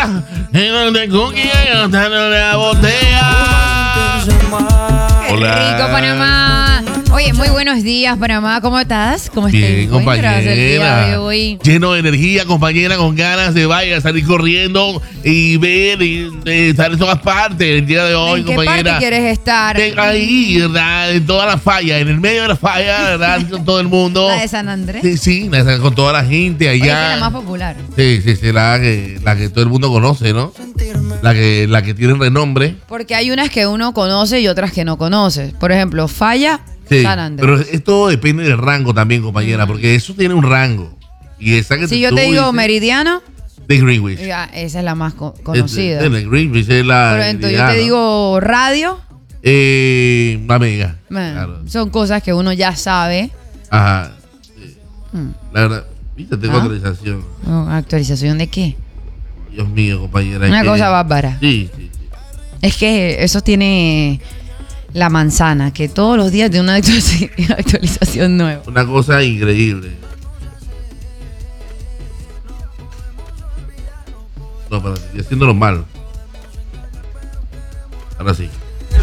compañera. En el cookie, dándole la botella. Qué rico, Panamá. Oye, muy buenos días, Panamá. ¿Cómo estás? ¿Cómo estás? Bien, compañera. El día de hoy? Lleno de energía, compañera, con ganas de vaya, salir corriendo y ver y estar en todas partes el día de hoy, ¿En qué compañera. parte quieres estar? Ahí, ¿verdad? En toda la falla, en el medio de la falla, ¿verdad? Con todo el mundo. ¿La de San Andrés? Sí, sí, con toda la gente allá. Oye, esa es la más popular. Sí, la que todo el mundo conoce, ¿no? La que tiene renombre. Porque hay unas que uno conoce y otras que no conoce. Por ejemplo, Falla, Sí, San Andrés. pero esto depende del rango también, compañera, porque eso tiene un rango. Y esa que Si yo te digo Meridiano, de Greenwich. ya, esa es la más conocida. De Greenwich es la. Pero entonces yo te digo Radio. Amiga. Claro. Son cosas que uno ya sabe. Ajá. La verdad, viste, tengo actualización. ¿Actualización de qué? Dios mío, compañera. Una cosa bárbara. Sí. Es que eso tiene la manzana, que todos los días tiene una actualización nueva. Una cosa increíble. No, pero estoy haciéndolo mal. Ahora sí.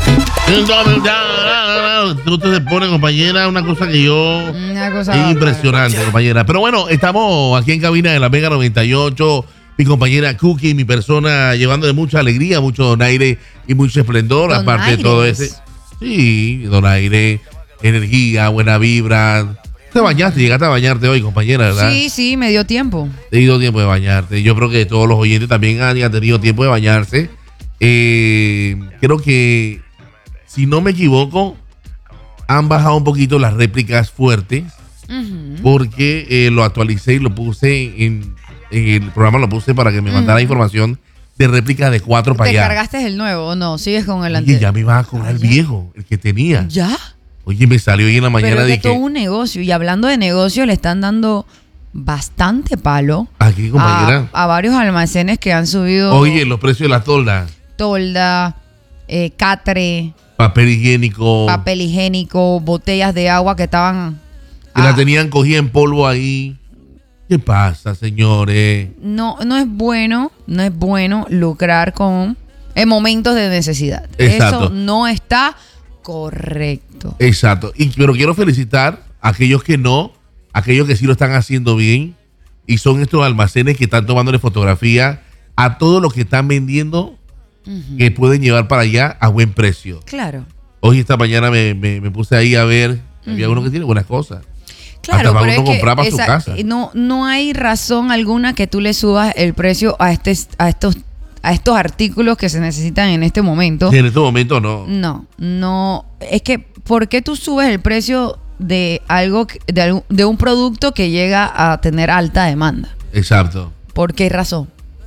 Usted se pone, compañera, una cosa que es impresionante, compañera. Pero bueno, estamos aquí en cabina de la Mega 98. Mi compañera Cookie, mi persona, llevándole mucha alegría, mucho donaire y mucho esplendor, aparte de todo ese. Sí, donaire, energía, buena vibra. Te bañaste, llegaste a bañarte hoy, compañera, ¿verdad? Sí, me dio tiempo. Te dio tiempo de bañarte. Yo creo que todos los oyentes también han tenido tiempo de bañarse. Creo que, si no me equivoco, han bajado un poquito las réplicas fuertes, porque lo actualicé y lo puse en el programa, lo puse para que me mandara información de réplicas de 4 para allá. ¿Te cargaste el nuevo o no? ¿Sigues con el anterior? Y ya me iba a cobrar el viejo, el que tenía. ¿Ya? Oye, me salió hoy en la mañana. Pero de es todo un negocio. Y hablando de negocio, le están dando bastante palo aquí, compañera, a varios almacenes que han subido. Oye, los precios de la tolda, catre, papel higiénico, botellas de agua que estaban... que la tenían cogida en polvo ahí. ¿Qué pasa, señores? No es bueno lucrar en momentos de necesidad. Exacto. Eso no está correcto. Exacto. Pero quiero felicitar a aquellos que sí lo están haciendo bien, y son estos almacenes que están tomándole fotografía a todo lo que están vendiendo, que pueden llevar para allá a buen precio. Claro. Hoy esta mañana me puse ahí a ver, había uno que tiene buenas cosas. Claro, hasta pero uno comprar para su casa. No hay razón alguna que tú le subas el precio a estos artículos que se necesitan en este momento. Sí, en este momento no. No. Es que, ¿por qué tú subes el precio de de un producto que llega a tener alta demanda? Exacto. ¿Por qué razón?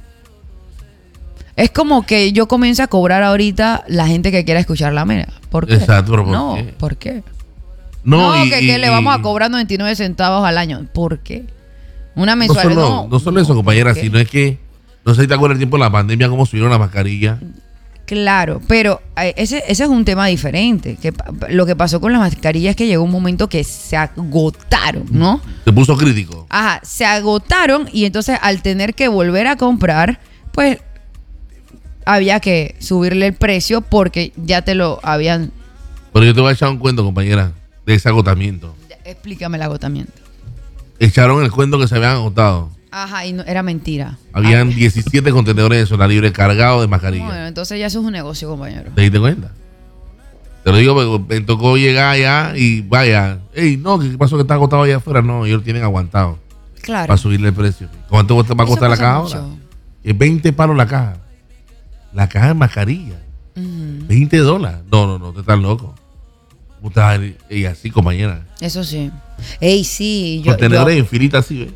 Es como que yo comience a cobrar ahorita la gente que quiera escuchar la mera. ¿Por qué? Exacto, pero ¿por qué? No, que le vamos a cobrar 99 centavos al año. ¿Por qué? Una mensualidad. No solo eso, compañera, sino es que, no sé si te acuerdas el tiempo de la pandemia, cómo subieron las mascarillas. Claro, pero ese es un tema diferente. Lo que pasó con las mascarillas es que llegó un momento que se agotaron, ¿no? Se puso crítico. Ajá, se agotaron, y entonces al tener que volver a comprar, pues había que subirle el precio porque ya te lo habían... Pero yo te voy a echar un cuento, compañera, de ese agotamiento. Explícame el agotamiento. Echaron el cuento que se habían agotado. Ajá, y no, era mentira. Habían 17 contenedores de zona libre cargados de mascarillas. Bueno, entonces ya eso es un negocio, compañero. ¿Te diste cuenta? Te lo digo porque me tocó llegar allá y vaya. Ey, no, ¿qué pasó que está agotado allá afuera? No, ellos lo tienen aguantado. Claro. Para subirle el precio. ¿Cuánto va a costar la caja ahora? Es 20 palos la caja. La caja de mascarilla. $20. No, te estás loco. Y así, compañera. Eso sí. Ey, sí. Contenedores en filita así, ¿ves?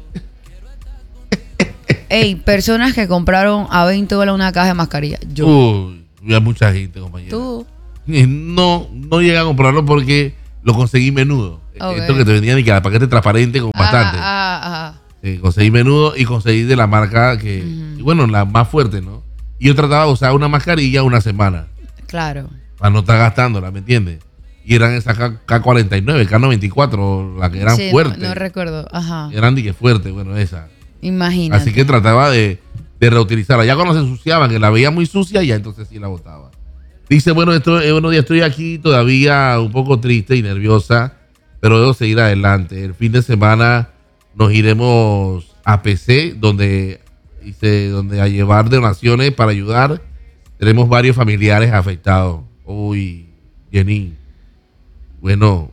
Ey, personas que compraron a $20 una caja de mascarilla. Uy, había mucha gente, compañera. ¿Tú? No llegué a comprarlo porque lo conseguí menudo. Okay. Esto que te vendían y que era paquete transparente con bastante. Conseguí menudo y conseguí de la marca que, y bueno, la más fuerte, ¿no? Y yo trataba de usar una mascarilla una semana. Claro. Para no estar gastándola, ¿me entiendes? Y eran esas K49, K94, las que eran fuertes. No recuerdo, ajá. Eran de que fuertes, bueno, esas. Imagínate. Así que trataba de de reutilizarla. Ya cuando se ensuciaban, que la veía muy sucia, ya entonces sí la botaba. Dice, buenos días, estoy aquí todavía un poco triste y nerviosa, pero debo seguir adelante. El fin de semana nos iremos a PC, donde a llevar donaciones para ayudar. Tenemos varios familiares afectados. Uy, Jenny. Bueno,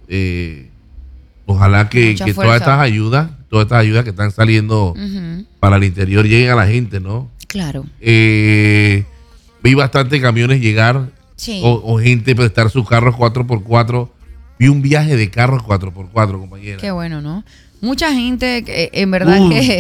ojalá que todas estas ayudas que están saliendo para el interior lleguen a la gente, ¿no? Claro. Vi bastante camiones llegar, sí. o gente prestar sus carros 4x4. Vi un viaje de carros 4x4, compañera. Qué bueno, ¿no? Mucha gente, en verdad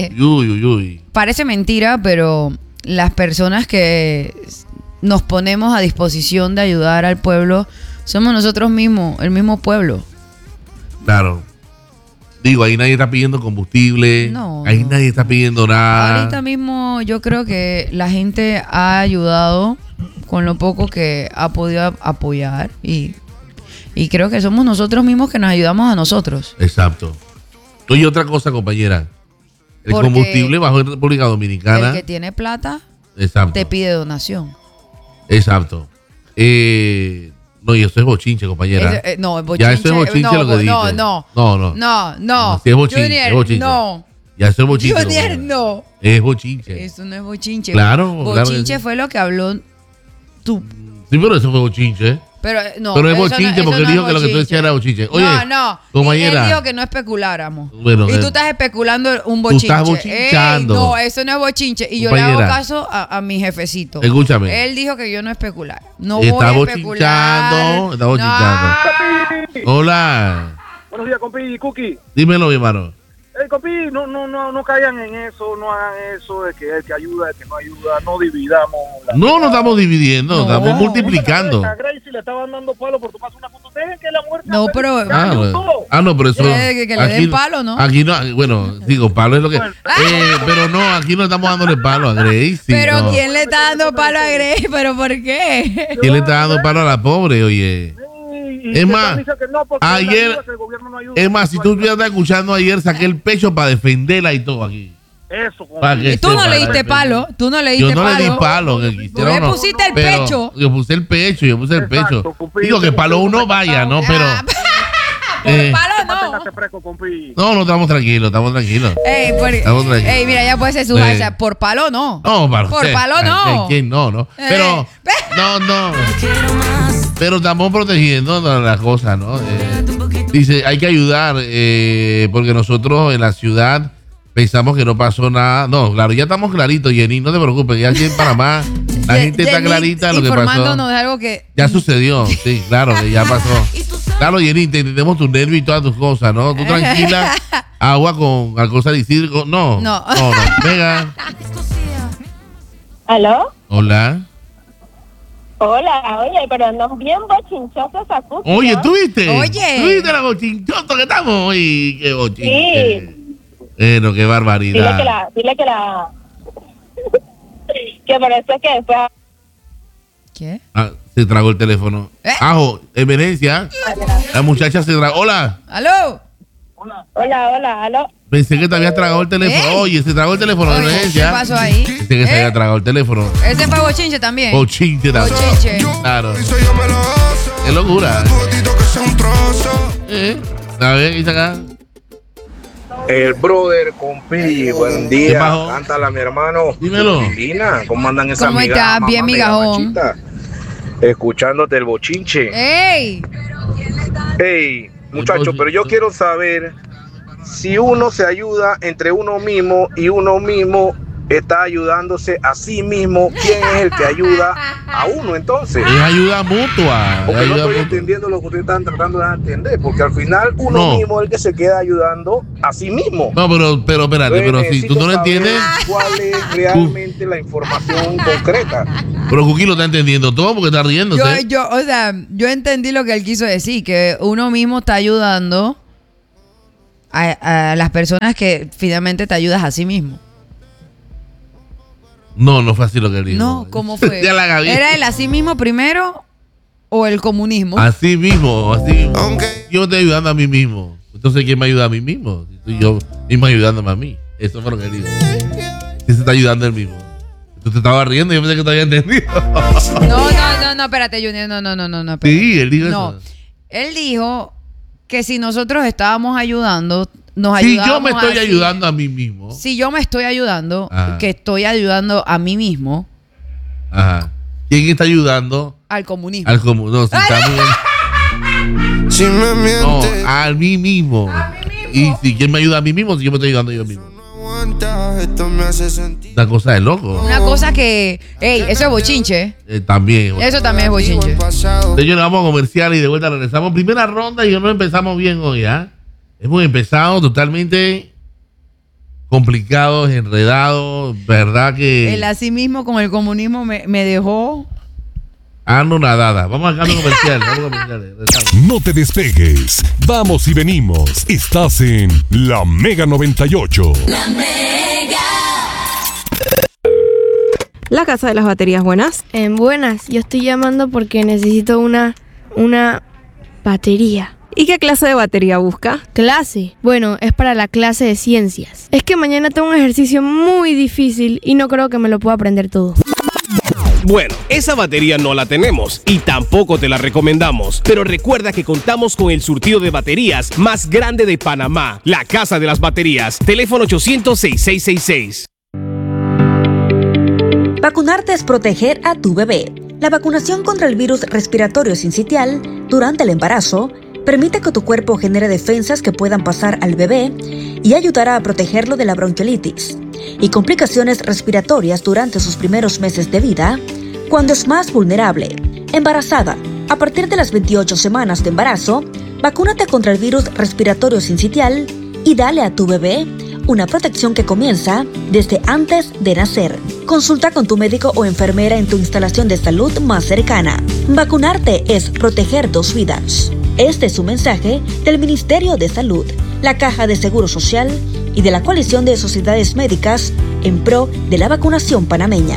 parece mentira, pero las personas que nos ponemos a disposición de ayudar al pueblo somos nosotros mismos, el mismo pueblo. Claro. Digo, ahí nadie está pidiendo combustible, nadie está pidiendo nada. Ahorita mismo yo creo que la gente ha ayudado con lo poco que ha podido apoyar y creo que somos nosotros mismos que nos ayudamos a nosotros. Exacto. Oye, otra cosa, compañera. El combustible bajó en República Dominicana. El que tiene plata te pide donación. Exacto. No, y eso es bochinche, compañera. No, es bochinche. Ya eso es bochinche lo que dice. No. Si es bochinche, Junior, es bochinche. no. Ya eso es bochinche. Junior, no. Es bochinche. Eso no es bochinche. Claro. Bochinche fue lo que habló tú. Sí, pero eso fue bochinche. Pero es bochinche porque él dijo que lo que tú decías era bochinche. Oye, compañera. Él dijo que no especuláramos. Bueno, y tú estás especulando un bochinche. Tú estás bochinchando. No, eso no es bochinche. Y yo le hago caso a mi jefecito. Escúchame. Él dijo que yo no especular. No está voy a especular. Está bochinchando. Hola. Buenos días, compi, Cookie. Dímelo, mi hermano. Compi, no caigan en eso, no hagan eso de que el que ayuda, el que no ayuda, no dividamos. No estamos dividiendo, estamos multiplicando. A Gracie le estaban dando palo por tomarse una foto. Dejen que la muerte. No, pero. No, pero eso. Que le den palo, ¿no? Aquí no, bueno, digo, palo es lo que. Pero no, aquí no estamos dándole palo a Gracie. Pero no. ¿quién le está dando palo a Gracie? ¿Pero por qué? ¿Quién le está dando palo a la pobre, oye? Es más, ayer, si tú estás escuchando ayer, saqué el pecho para defenderla y todo aquí. Eso. Y tú no le diste palo, Yo no le di palo. Tú le pusiste el pecho. Yo puse el pecho. Digo que palo uno vaya, ¿no? Pero... Por palo no estamos tranquilos. Mira, ya puede ser su salsa. Por palo no. No, por palo no. ¿Quién no? Pero, no. Pero estamos protegiendo las cosas, ¿no? Dice, hay que ayudar porque nosotros en la ciudad pensamos que no pasó nada. No, claro, ya estamos claritos, Jenny, no te preocupes. Ya aquí en Panamá la gente está clarita de lo que pasó. Informándonos de algo que... Ya sucedió, sí, claro, que ya pasó. Claro, Jenny, te entendemos tus nervios y todas tus cosas, ¿no? Tú tranquila, agua con alcohol salicílico. No. Venga. ¿Aló? Hola, oye, pero andan bien bochinchosos acústicos. Oye, ¿tú viste? Oye. ¿Tú viste la bochinchosa que estamos? Oye, qué bochinche. Sí. Bueno, qué barbaridad. Dile que que por eso es que después... ¿Qué? Se tragó el teléfono. Ajo, emergencia. La muchacha se tragó. Hola. ¿Aló? Hola, aló. Pensé que te habías tragado el teléfono. Oye, se tragó el teléfono de emergencia. ¿Qué pasó ahí? Pensé que se había tragado el teléfono. Ese fue bochinche también. Bochinche también. Claro. Qué locura. A ver, ¿qué dice acá? El brother, compi, buen día. Cántala, mi hermano. Dímelo. Lina, ¿cómo andan esas ¿Cómo amigas? estás? Bien, migajón. Escuchándote el bochinche. ¡Ey! Muchachos, pero yo quiero saber si uno se ayuda entre uno mismo y uno mismo está ayudándose a sí mismo, ¿quién es el que ayuda a uno entonces? Es ayuda mutua. Porque no estoy entendiendo lo que ustedes están tratando de entender, porque al final uno mismo es el que se queda ayudando a sí mismo. No, pero espérate, pero si tú no lo entiendes, ¿cuál es realmente la información concreta? Pero Cuqui lo está entendiendo todo porque está riéndose. Yo entendí lo que él quiso decir, que uno mismo está ayudando a las personas que finalmente te ayudas a sí mismo. No fue así lo que él dijo. No, ¿cómo fue? Ya la gavé. ¿Era el así mismo primero o el comunismo? Así mismo. Yo estoy ayudando a mí mismo. Entonces, ¿quién me ayuda a mí mismo? Estoy yo mismo ayudándome a mí. Eso fue lo que él dijo. ¿Quién se está ayudando él mismo? Tú te estabas riendo, yo pensé que te había entendido. No, espérate, Junior, no. Espérate. Sí, él dijo eso. Él dijo que si nosotros estábamos ayudando, nos si ayudábamos. yo me estoy ayudando a mí mismo. Si yo me estoy ayudando, Ajá. que estoy ayudando a mí mismo. Ajá. ¿Quién está ayudando? Al comunismo. No, si está muy... Si me mientes. No, a mí mismo. Y si quién me ayuda a mí mismo, si yo me estoy ayudando yo mismo. Esto me hace sentir. Una cosa de loco. Una cosa que... Ey, eso es bochinche. También. Eso también es bochinche. Señores, vamos a comercial y de vuelta regresamos. Primera ronda y no empezamos bien hoy, ¿ah? Hemos empezado totalmente complicados, enredados, ¿verdad que? El así mismo con el comunismo me dejó... No, nadada. Vamos a cambio comercial. No te despegues. Vamos y venimos. Estás en La Mega 98. La Mega. La Casa de las Baterías, buenas. Buenas, yo estoy llamando porque necesito una batería. ¿Y qué clase de batería busca? ¿Clase? Bueno, es para la clase de ciencias. Es que mañana tengo un ejercicio muy difícil y no creo que me lo pueda aprender todo. Bueno, esa batería no la tenemos y tampoco te la recomendamos, pero recuerda que contamos con el surtido de baterías más grande de Panamá, la Casa de las Baterías, teléfono 800-6666. Vacunarte es proteger a tu bebé. La vacunación contra el virus respiratorio sincitial durante el embarazo permite que tu cuerpo genere defensas que puedan pasar al bebé y ayudará a protegerlo de la bronquiolitis y complicaciones respiratorias durante sus primeros meses de vida, cuando es más vulnerable. Embarazada, a partir de las 28 semanas de embarazo, vacúnate contra el virus respiratorio sincitial y dale a tu bebé una protección que comienza desde antes de nacer. Consulta con tu médico o enfermera en tu instalación de salud más cercana. Vacunarte es proteger 2 vidas. Este es un mensaje del Ministerio de Salud, la Caja de Seguro Social y de la Coalición de Sociedades Médicas en pro de la vacunación panameña.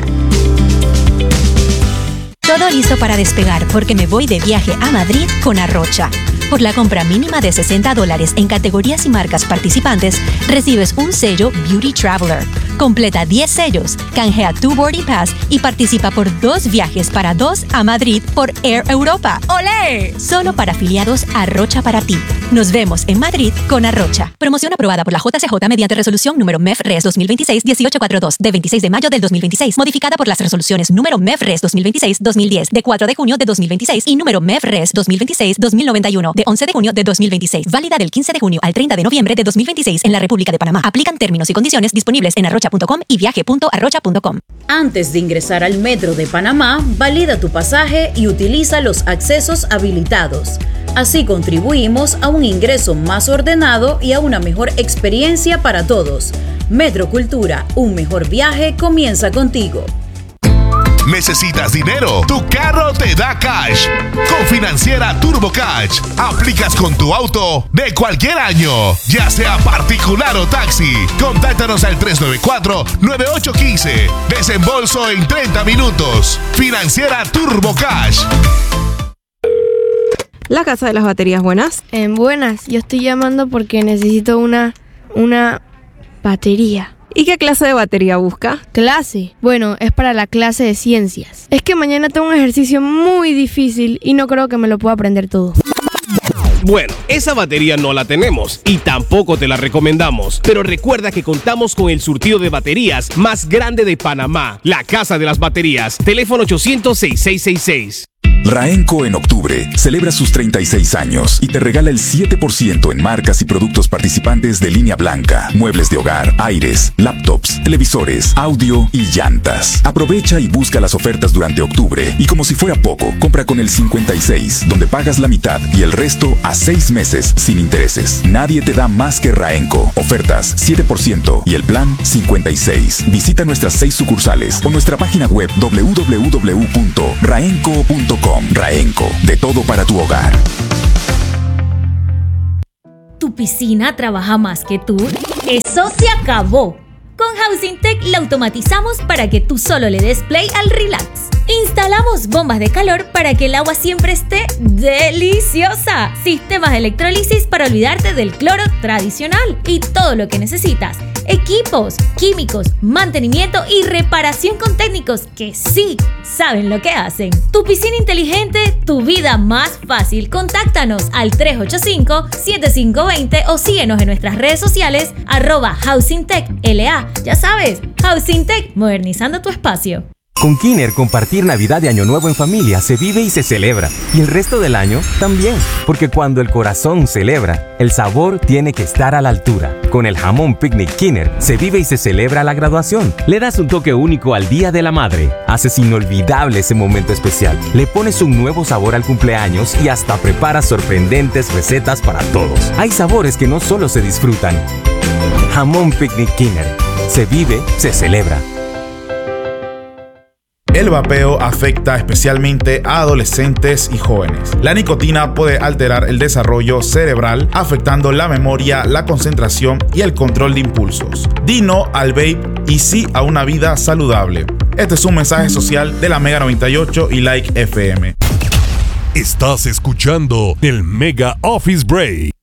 Todo listo para despegar porque me voy de viaje a Madrid con Arrocha. Por la compra mínima de $60 en categorías y marcas participantes, recibes un sello Beauty Traveler. Completa 10 sellos, canjea tu Boarding Pass y participa por 2 viajes para 2 a Madrid por Air Europa. ¡Olé! Solo para afiliados Arrocha para ti. Nos vemos en Madrid con Arrocha. Promoción aprobada por la JCJ mediante resolución número MEF-RES 2026-1842 de 26 de mayo del 2026, modificada por las resoluciones número MEF-RES 2026-2010 de 4 de junio de 2026 y número MEF-RES 2026-2091 de 11 de junio de 2026. Válida del 15 de junio al 30 de noviembre de 2026 en la República de Panamá. Aplican términos y condiciones disponibles en arrocha.com y viaje.arrocha.com. Antes de ingresar al metro de Panamá, valida tu pasaje y utiliza los accesos habilitados. Así contribuimos a un ingreso más ordenado y a una mejor experiencia para todos. Metro Cultura, un mejor viaje comienza contigo. ¿Necesitas dinero? Tu carro te da cash. Con Financiera Turbo Cash, aplicas con tu auto de cualquier año, ya sea particular o taxi. Contáctanos al 394-9815. Desembolso en 30 minutos. Financiera Turbo Cash. La Casa de las Baterías, buenas. Buenas, yo estoy llamando porque necesito una batería. ¿Y qué clase de batería busca? ¿Clase? Bueno, es para la clase de ciencias. Es que mañana tengo un ejercicio muy difícil y no creo que me lo pueda aprender todo. Bueno, esa batería no la tenemos y tampoco te la recomendamos, pero recuerda que contamos con el surtido de baterías más grande de Panamá, la Casa de las Baterías, teléfono 800-6666. Raenco en octubre celebra sus 36 años y te regala el 7% en marcas y productos participantes de línea blanca, muebles de hogar, aires, laptops, televisores, audio y llantas. Aprovecha y busca las ofertas durante octubre y como si fuera poco, compra con el 56, donde pagas la mitad y el resto a 6 meses sin intereses. Nadie te da más que Raenco. Ofertas 7% y el plan 56. Visita nuestras 6 sucursales o nuestra página web www.raenco.com. Raenco, de todo para tu hogar. ¿Tu piscina trabaja más que tú? ¡Eso se acabó! Con Housing Tech la automatizamos para que tú solo le des play al relax. Instalamos bombas de calor para que el agua siempre esté deliciosa. Sistemas de electrólisis para olvidarte del cloro tradicional. Y todo lo que necesitas equipos, químicos, mantenimiento y reparación con técnicos que sí saben lo que hacen. Tu piscina inteligente, tu vida más fácil. Contáctanos al 385-7520 o síguenos en nuestras redes sociales @HousingTechLA. Ya sabes, Housing Tech, modernizando tu espacio. Con Kinner, compartir Navidad y Año Nuevo en familia se vive y se celebra. Y el resto del año también. Porque cuando el corazón celebra, el sabor tiene que estar a la altura. Con el jamón Picnic Kinner se vive y se celebra la graduación. Le das un toque único al Día de la Madre. Haces inolvidable ese momento especial. Le pones un nuevo sabor al cumpleaños y hasta preparas sorprendentes recetas para todos. Hay sabores que no solo se disfrutan. Jamón Picnic Kinner. Se vive, se celebra. El vapeo afecta especialmente a adolescentes y jóvenes. La nicotina puede alterar el desarrollo cerebral, afectando la memoria, la concentración y el control de impulsos. Di no al vape y sí a una vida saludable. Este es un mensaje social de la Mega 98 y Like FM. Estás escuchando el Mega Office Break.